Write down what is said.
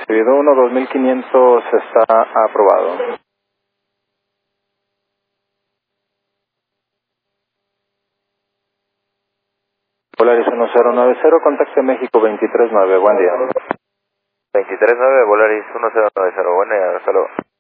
Recibido 1, 2500 está aprobado. Volaris 1090, contacte México 239, buen día. 239, Volaris 1090, buen día, hasta luego.